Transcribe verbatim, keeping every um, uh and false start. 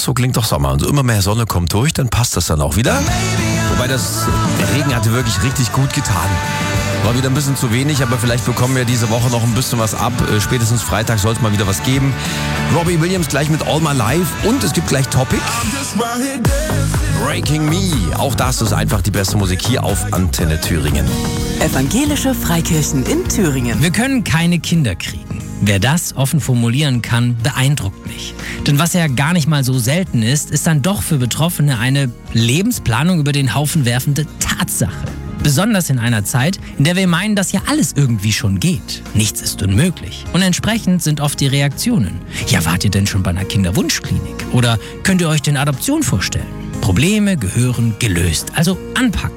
so klingt doch Sommer. Und so immer mehr Sonne kommt durch, dann passt das dann auch wieder. Wobei das, der Regen hatte wirklich richtig gut getan. War wieder ein bisschen zu wenig, aber vielleicht bekommen wir diese Woche noch ein bisschen was ab. Äh, spätestens Freitag soll es mal wieder was geben. Robbie Williams gleich mit All My Life und es gibt gleich Topic. Breaking Me. Auch das ist einfach die beste Musik hier auf Antenne Thüringen. Evangelische Freikirchen in Thüringen. Wir können keine Kinder kriegen. Wer das offen formulieren kann, beeindruckt mich. Denn was ja gar nicht mal so selten ist, ist dann doch für Betroffene eine Lebensplanung über den Haufen werfende Tatsache. Besonders in einer Zeit, in der wir meinen, dass ja alles irgendwie schon geht. Nichts ist unmöglich. Und entsprechend sind oft die Reaktionen. Ja, wart ihr denn schon bei einer Kinderwunschklinik? Oder könnt ihr euch denn Adoption vorstellen? Probleme gehören gelöst, also anpacken.